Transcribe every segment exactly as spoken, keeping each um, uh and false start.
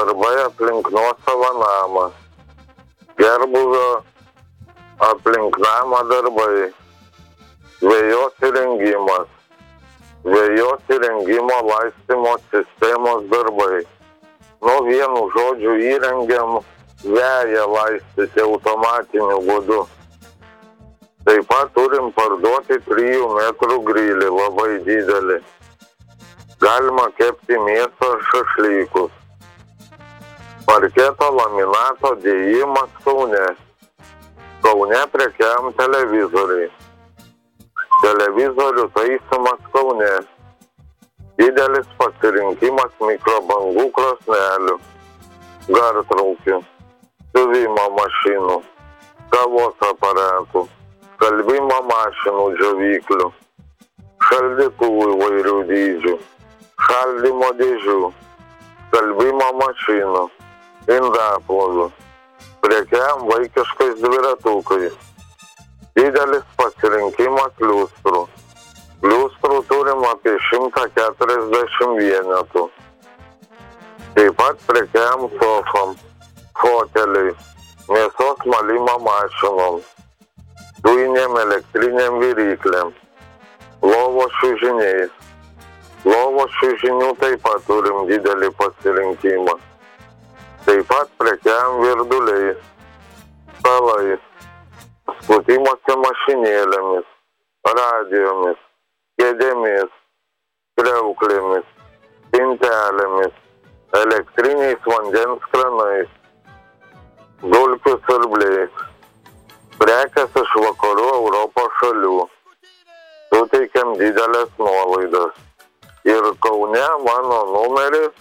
darbai aplink nuosavą namą. Gerbūvio aplink namą darbai. Vėjos įrengimas. Vėjos įrengimo laistymo sistemos darbai. Nu, vienu žodžiu įrengiam veją laistyti automatiniu būdu. Taip pat turim parduoti trijų metrų grilį, labai didelį. Galima kepti mėsą ar šašlykus. Parketo laminato dėjimas Kaune. Kaune prekiam televizoriai. Televizorių taisymas Kaune. Didelis pasirinkimas mikrobangų krosnelių, gartraukių, siuvimo mašinų, kavos aparatų, skalbimo mašinų džiovyklių, šaldytuvų įvairių dydžių, šaldymo dėžių, skalbimo mašinų, indaplovių, prekiam vaikiškais dviratukais. Didelis pasirinkimas liustrų. Liustrų turim apie šimtą keturiasdešimt vienetų. Taip pat prekiam sofam, foteliai, mėsos malimo mašinom, dujinėm elektriniam viryklėm, lovos čiužiniais. Lovos čiužinių taip pat turim didelį pasirinkimą. Taip pat prekiam virduliais, stalais, skutimosi mašinėlėmis, radijomis, kėdėmis, kriauklėmis, spintelėmis, elektriniais vandens kranais, dulkių siurbliais. Prekės iš vakarų Europos šalių. Suteikiam didelės nuolaidas. Ir Kaune mano numeris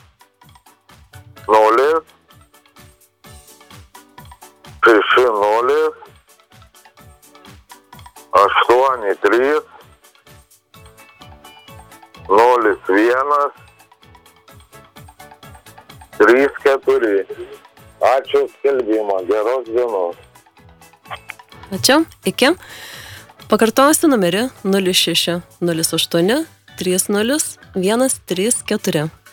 nulis šeši nulis aštuoni trys nulis vienas trys keturi. Ačiū skelbimą. Geros dienos. Ačiū. Iki. Pakartosiu numerį nulis šeši nulis aštuoni trys nulis vienas trys keturi.